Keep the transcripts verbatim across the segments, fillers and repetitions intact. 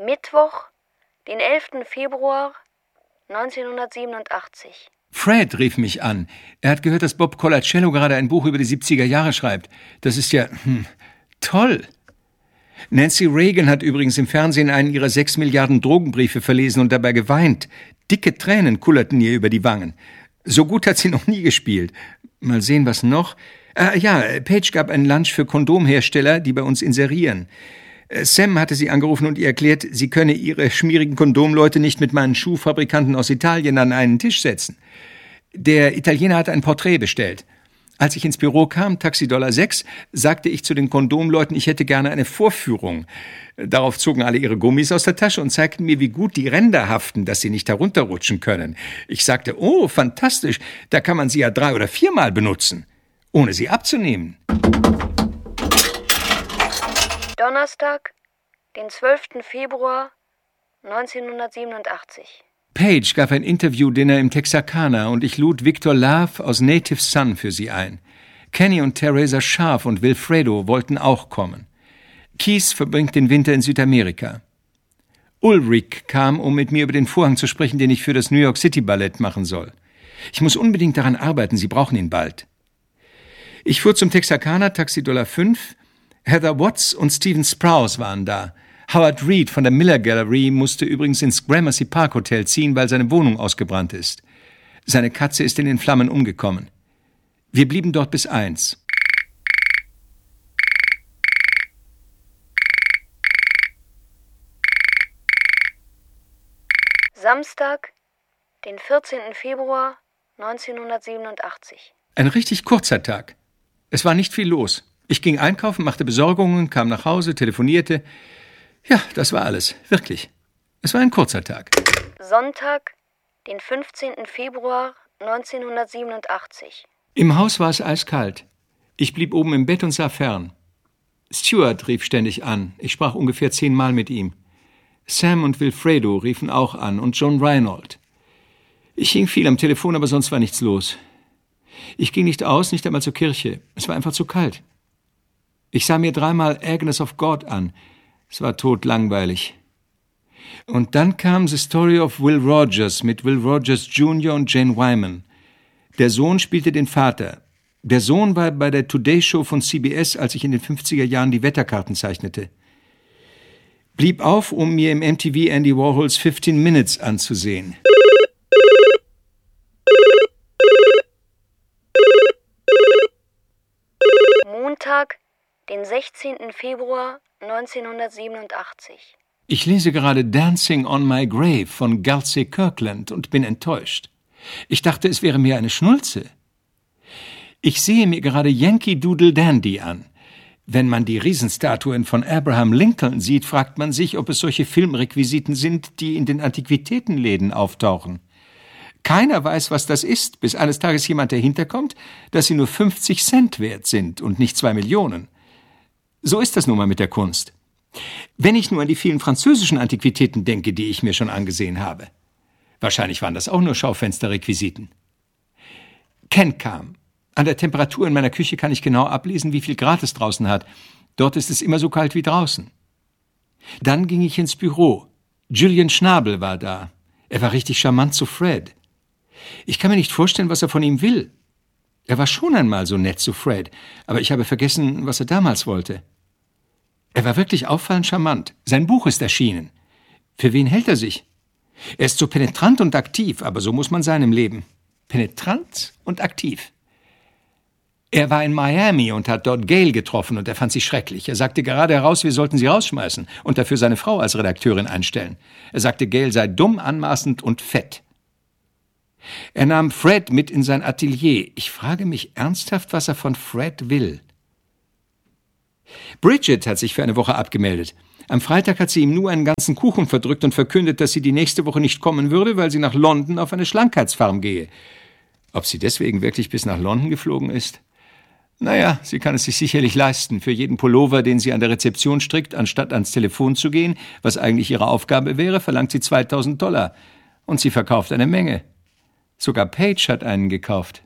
Mittwoch, den elften Februar neunzehnhundertsiebenundachtzig. Fred rief mich an. Er hat gehört, dass Bob Colacello gerade ein Buch über die siebziger Jahre schreibt. Das ist ja hm, toll. Nancy Reagan hat übrigens im Fernsehen einen ihrer sechs Milliarden Drogenbriefe verlesen und dabei geweint. Dicke Tränen kullerten ihr über die Wangen. So gut hat sie noch nie gespielt. Mal sehen, was noch. Ah, ja, Paige gab einen Lunch für Kondomhersteller, die bei uns inserieren. Sam hatte sie angerufen und ihr erklärt, sie könne ihre schmierigen Kondomleute nicht mit meinen Schuhfabrikanten aus Italien an einen Tisch setzen. Der Italiener hat ein Porträt bestellt. Als ich ins Büro kam, Taxi Dollar sechs, sagte ich zu den Kondomleuten, ich hätte gerne eine Vorführung. Darauf zogen alle ihre Gummis aus der Tasche und zeigten mir, wie gut die Ränder haften, dass sie nicht herunterrutschen können. Ich sagte, oh, fantastisch, da kann man sie ja drei- oder viermal benutzen, ohne sie abzunehmen. Donnerstag, den zwölften Februar neunzehnhundertsiebenundachtzig. Paige gab ein Interview-Dinner im Texarkana und ich lud Victor Love aus Native Son für sie ein. Kenny und Teresa Scharf und Wilfredo wollten auch kommen. Keith verbringt den Winter in Südamerika. Ulrich kam, um mit mir über den Vorhang zu sprechen, den ich für das New York City Ballett machen soll. Ich muss unbedingt daran arbeiten, sie brauchen ihn bald. Ich fuhr zum Texarkana, Taxi Dollar fünf. Heather Watts und Stephen Sprouse waren da. Howard Reed von der Miller Gallery musste übrigens ins Gramercy Park Hotel ziehen, weil seine Wohnung ausgebrannt ist. Seine Katze ist in den Flammen umgekommen. Wir blieben dort bis eins. Samstag, den vierzehnten Februar neunzehnhundertsiebenundachtzig. Ein richtig kurzer Tag. Es war nicht viel los. Ich ging einkaufen, machte Besorgungen, kam nach Hause, telefonierte. Ja, das war alles. Wirklich. Es war ein kurzer Tag. Sonntag, den fünfzehnten Februar neunzehnhundertsiebenundachtzig. Im Haus war es eiskalt. Ich blieb oben im Bett und sah fern. Stuart rief ständig an. Ich sprach ungefähr zehnmal mit ihm. Sam und Wilfredo riefen auch an und John Reinold. Ich hing viel am Telefon, aber sonst war nichts los. Ich ging nicht aus, nicht einmal zur Kirche. Es war einfach zu kalt. Ich sah mir dreimal Agnes of God an. Es war todlangweilig. Und dann kam The Story of Will Rogers mit Will Rogers Junior und Jane Wyman. Der Sohn spielte den Vater. Der Sohn war bei der Today Show von C B S, als ich in den fünfziger Jahren die Wetterkarten zeichnete. Blieb auf, um mir im M T V Andy Warhols fifteen Minutes anzusehen. Montag, den sechzehnten Februar neunzehnhundertsiebenundachtzig. Ich lese gerade Dancing on My Grave von Gulsey Kirkland und bin enttäuscht. Ich dachte, es wäre mehr eine Schnulze. Ich sehe mir gerade Yankee Doodle Dandy an. Wenn man die Riesenstatuen von Abraham Lincoln sieht, fragt man sich, ob es solche Filmrequisiten sind, die in den Antiquitätenläden auftauchen. Keiner weiß, was das ist, bis eines Tages jemand dahinterkommt, dass sie nur fünfzig Cent wert sind und nicht zwei Millionen. So ist das nun mal mit der Kunst. Wenn ich nur an die vielen französischen Antiquitäten denke, die ich mir schon angesehen habe. Wahrscheinlich waren das auch nur Schaufensterrequisiten. Ken kam. An der Temperatur in meiner Küche kann ich genau ablesen, wie viel Grad es draußen hat. Dort ist es immer so kalt wie draußen. Dann ging ich ins Büro. Julian Schnabel war da. Er war richtig charmant zu Fred. Ich kann mir nicht vorstellen, was er von ihm will. Er war schon einmal so nett zu Fred, aber ich habe vergessen, was er damals wollte. Er war wirklich auffallend charmant. Sein Buch ist erschienen. Für wen hält er sich? Er ist so penetrant und aktiv, aber so muss man sein im Leben. Penetrant und aktiv. Er war in Miami und hat dort Gail getroffen und er fand sie schrecklich. Er sagte gerade heraus, wir sollten sie rausschmeißen und dafür seine Frau als Redakteurin einstellen. Er sagte, Gail sei dumm, anmaßend und fett. Er nahm Fred mit in sein Atelier. Ich frage mich ernsthaft, was er von Fred will. Bridget hat sich für eine Woche abgemeldet. Am Freitag hat sie ihm nur einen ganzen Kuchen verdrückt und verkündet, dass sie die nächste Woche nicht kommen würde, weil sie nach London auf eine Schlankheitsfarm gehe. Ob sie deswegen wirklich bis nach London geflogen ist? Naja, sie kann es sich sicherlich leisten, für jeden Pullover, den sie an der Rezeption strickt, anstatt ans Telefon zu gehen, was eigentlich ihre Aufgabe wäre, verlangt sie zweitausend Dollar. Und sie verkauft eine Menge. Sogar Paige hat einen gekauft.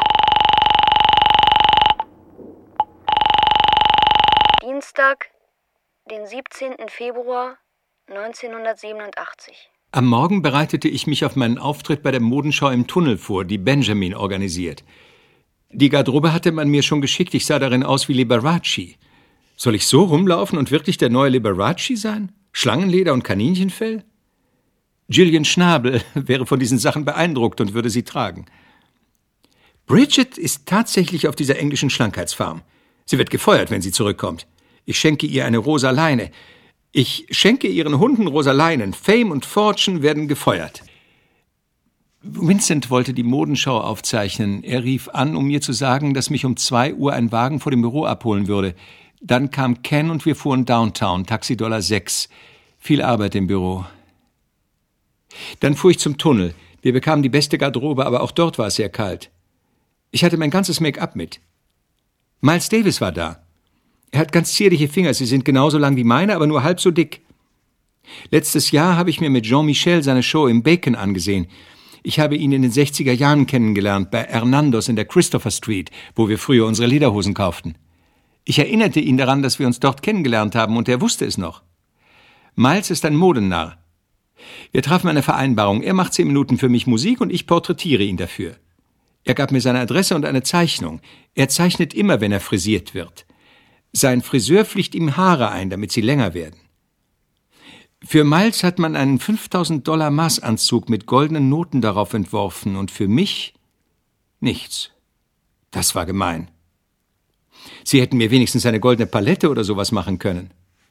Dienstag, den siebzehnten Februar neunzehnhundertsiebenundachtzig. Am Morgen bereitete ich mich auf meinen Auftritt bei der Modenschau im Tunnel vor, die Benjamin organisiert. Die Garderobe hatte man mir schon geschickt, ich sah darin aus wie Liberace. Soll ich so rumlaufen und wirklich der neue Liberace sein? Schlangenleder und Kaninchenfell? Gillian Schnabel wäre von diesen Sachen beeindruckt und würde sie tragen. Bridget ist tatsächlich auf dieser englischen Schlankheitsfarm. Sie wird gefeuert, wenn sie zurückkommt. Ich schenke ihr eine rosa Leine. Ich schenke ihren Hunden rosa Leinen. Fame und Fortune werden gefeuert. Vincent wollte die Modenschau aufzeichnen. Er rief an, um mir zu sagen, dass mich um zwei Uhr ein Wagen vor dem Büro abholen würde. Dann kam Ken und wir fuhren Downtown, Taxi Dollar sechs. Viel Arbeit im Büro. Dann fuhr ich zum Tunnel. Wir bekamen die beste Garderobe, aber auch dort war es sehr kalt. Ich hatte mein ganzes Make-up mit. Miles Davis war da. Er hat ganz zierliche Finger, sie sind genauso lang wie meine, aber nur halb so dick. Letztes Jahr habe ich mir mit Jean-Michel seine Show im Bacon angesehen. Ich habe ihn in den sechziger Jahren kennengelernt, bei Hernandos in der Christopher Street, wo wir früher unsere Lederhosen kauften. Ich erinnerte ihn daran, dass wir uns dort kennengelernt haben, und er wusste es noch. Miles ist ein Modennarr. Wir trafen eine Vereinbarung. Er macht zehn Minuten für mich Musik und ich porträtiere ihn dafür. Er gab mir seine Adresse und eine Zeichnung. Er zeichnet immer, wenn er frisiert wird. Sein Friseur flicht ihm Haare ein, damit sie länger werden. Für Miles hat man einen fünftausend Dollar Maßanzug mit goldenen Noten darauf entworfen und für mich nichts. Das war gemein. Sie hätten mir wenigstens eine goldene Palette oder sowas machen können.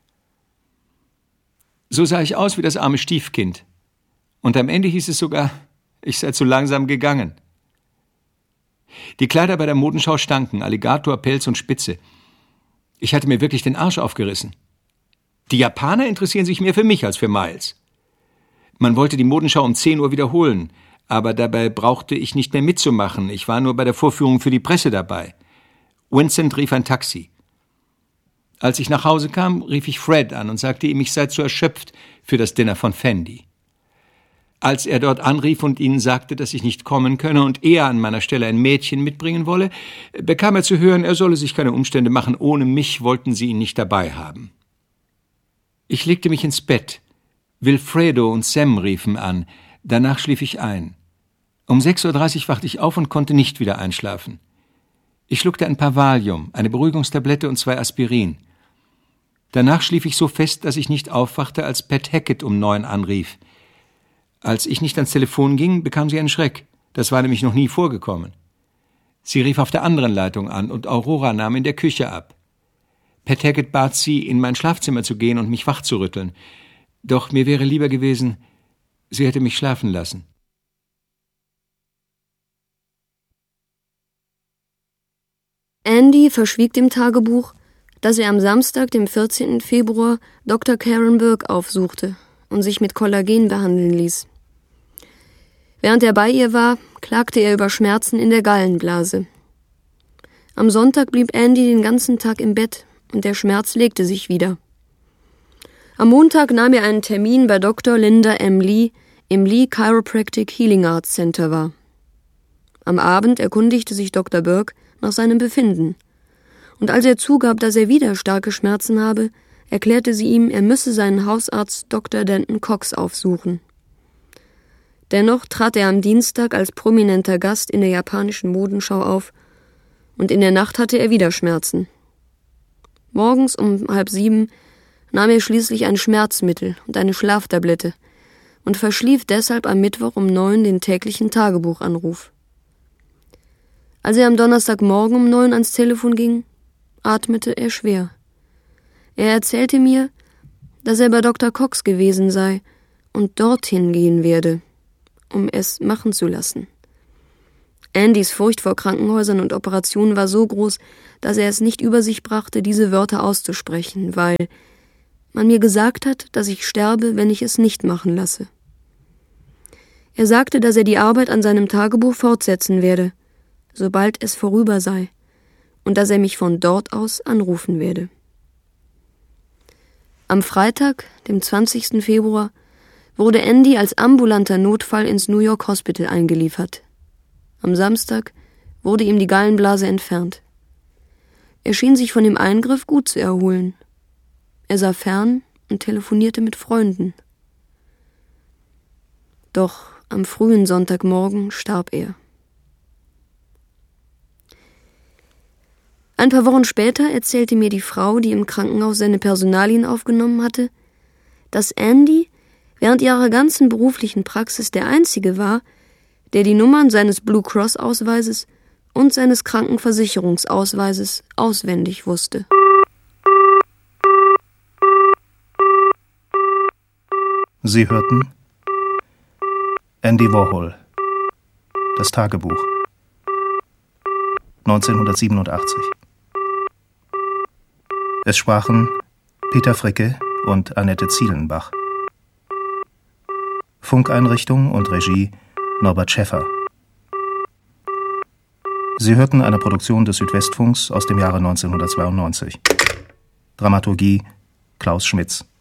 So sah ich aus wie das arme Stiefkind. Und am Ende hieß es sogar, ich sei zu langsam gegangen. Die Kleider bei der Modenschau stanken, Alligator, Pelz und Spitze. Ich hatte mir wirklich den Arsch aufgerissen. Die Japaner interessieren sich mehr für mich als für Miles. Man wollte die Modenschau um zehn Uhr wiederholen, aber dabei brauchte ich nicht mehr mitzumachen. Ich war nur bei der Vorführung für die Presse dabei. Vincent rief ein Taxi. Als ich nach Hause kam, rief ich Fred an und sagte ihm, ich sei zu erschöpft für das Dinner von Fendi. Als er dort anrief und ihnen sagte, dass ich nicht kommen könne und er an meiner Stelle ein Mädchen mitbringen wolle, bekam er zu hören, er solle sich keine Umstände machen, ohne mich wollten sie ihn nicht dabei haben. Ich legte mich ins Bett. Wilfredo und Sam riefen an. Danach schlief ich ein. Um sechs Uhr dreißig wachte ich auf und konnte nicht wieder einschlafen. Ich schluckte ein paar Valium, eine Beruhigungstablette und zwei Aspirin. Danach schlief ich so fest, dass ich nicht aufwachte, als Pat Hackett um neun anrief. Als ich nicht ans Telefon ging, bekam sie einen Schreck. Das war nämlich noch nie vorgekommen. Sie rief auf der anderen Leitung an und Aurora nahm in der Küche ab. Pat Hackett bat sie, in mein Schlafzimmer zu gehen und mich wachzurütteln. Doch mir wäre lieber gewesen, sie hätte mich schlafen lassen. Andy verschwieg dem Tagebuch, dass er am Samstag, dem vierzehnten Februar, Doktor Karen Burke aufsuchte und sich mit Kollagen behandeln ließ. Während er bei ihr war, klagte er über Schmerzen in der Gallenblase. Am Sonntag blieb Andy den ganzen Tag im Bett und der Schmerz legte sich wieder. Am Montag nahm er einen Termin bei Doktor Linda M. Lee im Lee Chiropractic Healing Arts Center wahr. Am Abend erkundigte sich Doktor Burke nach seinem Befinden. Und als er zugab, dass er wieder starke Schmerzen habe, erklärte sie ihm, er müsse seinen Hausarzt Doktor Denton Cox aufsuchen. Dennoch trat er am Dienstag als prominenter Gast in der japanischen Modenschau auf und in der Nacht hatte er wieder Schmerzen. Morgens um halb sieben nahm er schließlich ein Schmerzmittel und eine Schlaftablette und verschlief deshalb am Mittwoch um neun den täglichen Tagebuchanruf. Als er am Donnerstagmorgen um neun ans Telefon ging, atmete er schwer. Er erzählte mir, dass er bei Doktor Cox gewesen sei und dorthin gehen werde, um es machen zu lassen. Andys Furcht vor Krankenhäusern und Operationen war so groß, dass er es nicht über sich brachte, diese Wörter auszusprechen, weil man mir gesagt hat, dass ich sterbe, wenn ich es nicht machen lasse. Er sagte, dass er die Arbeit an seinem Tagebuch fortsetzen werde, sobald es vorüber sei, und dass er mich von dort aus anrufen werde. Am Freitag, dem zwanzigsten Februar, wurde Andy als ambulanter Notfall ins New York Hospital eingeliefert. Am Samstag wurde ihm die Gallenblase entfernt. Er schien sich von dem Eingriff gut zu erholen. Er sah fern und telefonierte mit Freunden. Doch am frühen Sonntagmorgen starb er. Ein paar Wochen später erzählte mir die Frau, die im Krankenhaus seine Personalien aufgenommen hatte, dass Andy während ihrer ganzen beruflichen Praxis der Einzige war, der die Nummern seines Blue Cross-Ausweises und seines Krankenversicherungsausweises auswendig wusste. Sie hörten Andy Warhol, das Tagebuch, neunzehnhundertsiebenundachtzig. Es sprachen Peter Fricke und Annette Zielenbach. Funkeinrichtung und Regie Norbert Schäffer. Sie hörten eine Produktion des Südwestfunks aus dem Jahre neunzehnhundertzweiundneunzig. Dramaturgie Klaus Schmitz.